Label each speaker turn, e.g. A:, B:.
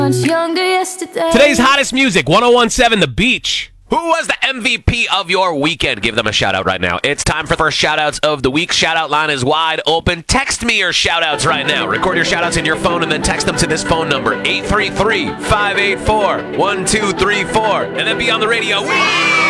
A: Younger yesterday.
B: Today's hottest music, 1017 The Beach. Who was the MVP of your weekend? Give them a shout out right now. It's time for the first shout outs of the week. Shout out line is wide open. Text me your shout outs right now. Record your shout outs in your phone and then text them to this phone number, 833-584-1234. And then be on the radio.